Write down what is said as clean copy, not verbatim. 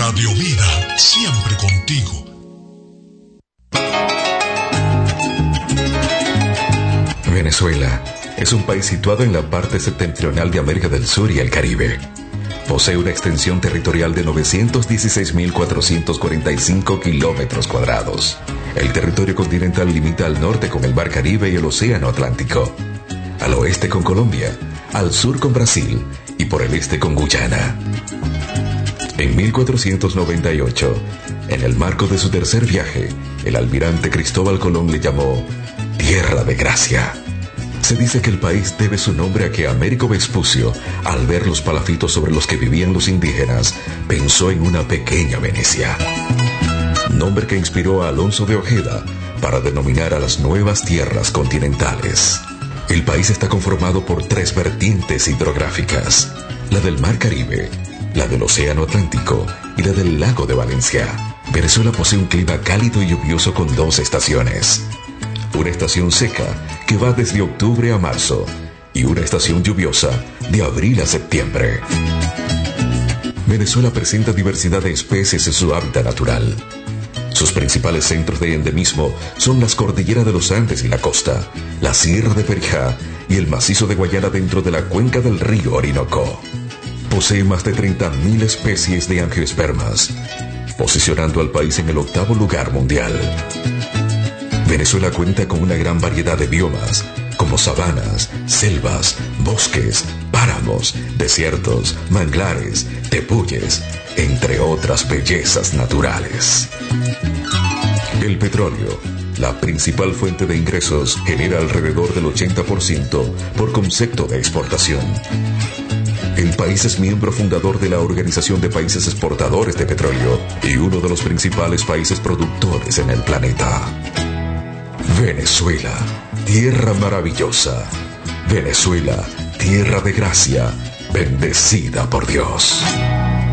Radio Vida, siempre contigo. Venezuela es un país situado en la parte septentrional de América del Sur y el Caribe. Posee una extensión territorial de 916.445 kilómetros cuadrados. El territorio continental limita al norte con el Mar Caribe y el Océano Atlántico, al oeste con Colombia, al sur con Brasil y por el este con Guyana. En 1498, en el marco de su tercer viaje, el almirante Cristóbal Colón le llamó Tierra de Gracia. Se dice que el país debe su nombre a que Américo Vespucio, al ver los palafitos sobre los que vivían los indígenas, pensó en una pequeña Venecia. Nombre que inspiró a Alonso de Ojeda para denominar a las nuevas tierras continentales. El país está conformado por 3 vertientes hidrográficas: la del Mar Caribe, la del Océano Atlántico y la del Lago de Valencia. Venezuela posee un clima cálido y lluvioso con 2 estaciones. Una estación seca que va desde octubre a marzo y una estación lluviosa de abril a septiembre. Venezuela presenta diversidad de especies en su hábitat natural. Sus principales centros de endemismo son las cordilleras de los Andes y la costa, la Sierra de Perijá y el macizo de Guayana dentro de la cuenca del río Orinoco. Posee más de 30.000 especies de angiospermas, posicionando al país en el 8º lugar mundial. Venezuela cuenta con una gran variedad de biomas, como sabanas, selvas, bosques, páramos, desiertos, manglares, tepuyes, entre otras bellezas naturales. El petróleo, la principal fuente de ingresos, genera alrededor del 80% por concepto de exportación. El país es miembro fundador de la Organización de Países Exportadores de Petróleo y uno de los principales países productores en el planeta. Venezuela, tierra maravillosa. Venezuela, tierra de gracia, bendecida por Dios.